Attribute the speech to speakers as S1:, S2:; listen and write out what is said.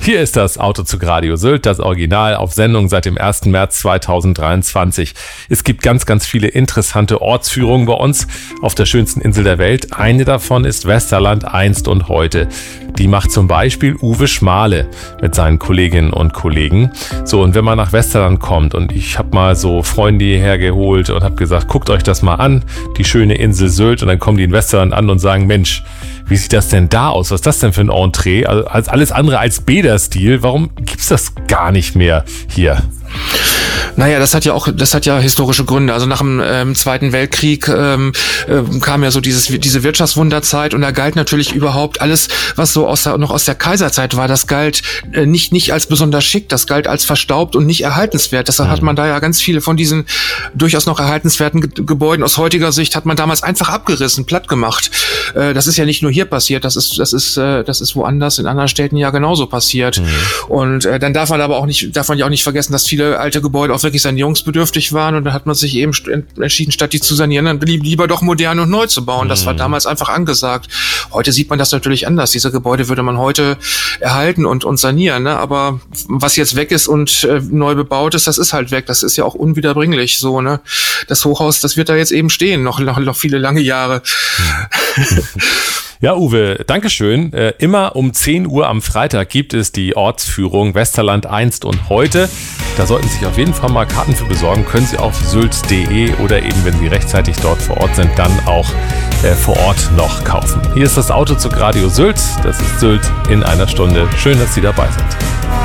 S1: Hier ist das Autozug Radio Sylt, das Original auf Sendung seit dem 1. März 2023. Es gibt ganz, ganz viele interessante Ortsführungen bei uns auf der schönsten Insel der Welt. Eine davon ist Westerland einst und heute. Die macht zum Beispiel Uwe Schmale mit seinen Kolleginnen und Kollegen. So, und wenn man nach Westerland kommt, und ich habe mal so Freunde hierher geholt und habe gesagt, guckt euch das mal an, die schöne Insel Sylt, und dann kommen die in Westerland an und sagen, Mensch, wie sieht das denn da aus? Was ist das denn für ein Entree? Also alles andere als Bäderstil. Warum gibt's das gar nicht mehr hier?
S2: Naja, das hat ja historische Gründe. Also nach dem Zweiten Weltkrieg kam ja so diese Wirtschaftswunderzeit, und da galt natürlich überhaupt alles, was so noch aus der Kaiserzeit war, das galt nicht als besonders schick, das galt als verstaubt und nicht erhaltenswert. Deshalb hat man da ja ganz viele von diesen durchaus noch erhaltenswerten Gebäuden aus heutiger Sicht hat man damals einfach abgerissen, platt gemacht. Das ist ja nicht nur hier passiert, das ist woanders in anderen Städten ja genauso passiert. Und dann darf man ja auch nicht vergessen, dass viele alte Gebäude auch wirklich sanierungsbedürftig waren, und da hat man sich eben entschieden, statt die zu sanieren, dann lieber doch modern und neu zu bauen. Das war damals einfach angesagt. Heute sieht man das natürlich anders. Diese Gebäude würde man heute erhalten und sanieren, ne? Aber was jetzt weg ist und neu bebaut ist, das ist halt weg. Das ist ja auch unwiederbringlich so, ne? Das Hochhaus, das wird da jetzt eben stehen, noch viele lange Jahre.
S1: Ja, Uwe, Dankeschön. Immer um 10 Uhr am Freitag gibt es die Ortsführung Westerland einst und heute. Da sollten Sie sich auf jeden Fall mal Karten für besorgen. Können Sie auf sylt.de oder eben, wenn Sie rechtzeitig dort vor Ort sind, dann auch vor Ort noch kaufen. Hier ist das Autozug Radio Sylt. Das ist Sylt in einer Stunde. Schön, dass Sie dabei sind.